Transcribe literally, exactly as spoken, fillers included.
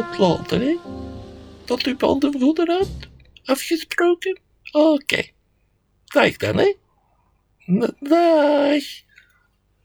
tot later, hè? Tot u band en voederhand. Afgesproken? Oké. Okay. Dag dan, hè? Dag.